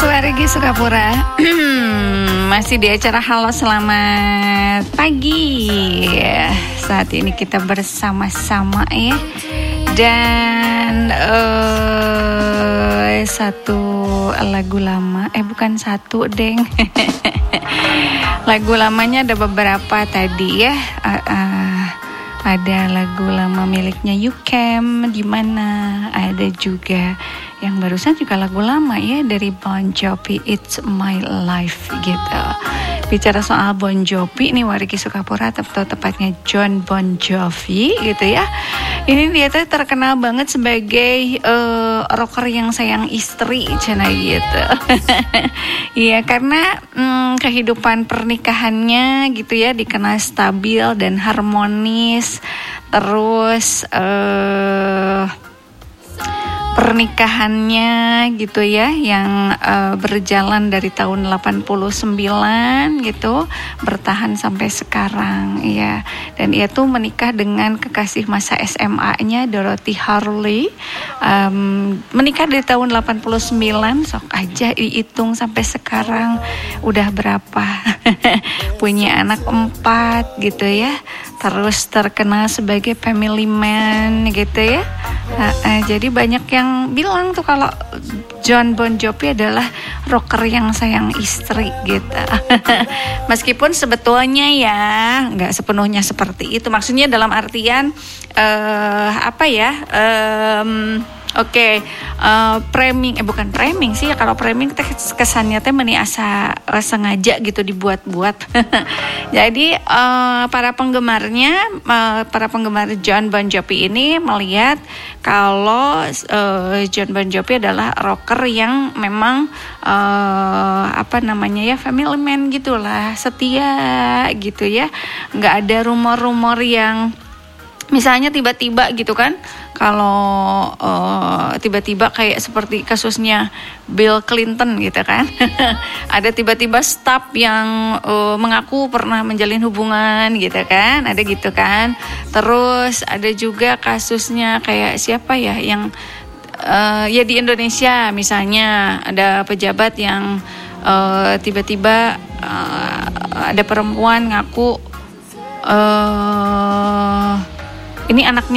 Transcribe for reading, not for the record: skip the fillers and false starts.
Wargi Sukapura. Masih di acara Halo Selamat Pagi. Saat ini kita bersama-sama ya. Dan satu lagu lama, bukan satu deng. Lagu lamanya ada beberapa tadi ya. Ada lagu lama miliknya Yukem di mana, ada juga yang barusan juga lagu lama ya dari Bon Jovi, It's My Life gitu. Bicara soal Bon Jovi nih Wargi Sukapura, atau tepatnya Jon Bon Jovi gitu ya. Ini dia tuh terkenal banget sebagai rocker yang sayang istri cina gitu. Iya, karena kehidupan pernikahannya gitu ya dikenal stabil dan harmonis. Terus pernikahannya gitu ya yang berjalan dari tahun 89 gitu, bertahan sampai sekarang ya. Dan ia tuh menikah dengan kekasih masa SMA-nya Dorothy Harley. Menikah dari tahun 89, sok aja dihitung sampai sekarang udah berapa. Punya anak 4 gitu ya. Terus terkenal sebagai family man gitu ya. Jadi banyak yang bilang tuh kalau Jon Bon Jovi adalah rocker yang sayang istri gitu. Meskipun sebetulnya ya nggak sepenuhnya seperti itu. Maksudnya dalam artian framing bukan framing sih ya, kalau framing kesannya teh meni asa sengaja gitu dibuat-buat. Jadi para penggemar Jon Bon Jovi ini melihat kalau Jon Bon Jovi adalah rocker yang memang family man gitulah, setia gitu ya. Nggak ada rumor-rumor yang misalnya tiba-tiba gitu kan, kalau tiba-tiba kayak seperti kasusnya Bill Clinton gitu kan. Ada tiba-tiba staff yang mengaku pernah menjalin hubungan gitu kan, ada gitu kan. Terus ada juga kasusnya kayak siapa ya yang ya di Indonesia misalnya ada pejabat yang tiba-tiba ada perempuan ngaku ini anaknya